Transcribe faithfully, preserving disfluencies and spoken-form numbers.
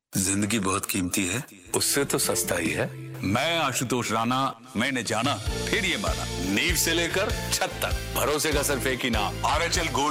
जिंदगी बहुत कीमती है, उससे तो सस्ता ही है। मैं आशुतोष राणा, मैंने जाना फिर ये माना, नींव से लेकर छत तक भरोसे का सिर्फ एक ही नाम, आर एच एल गोल्ड।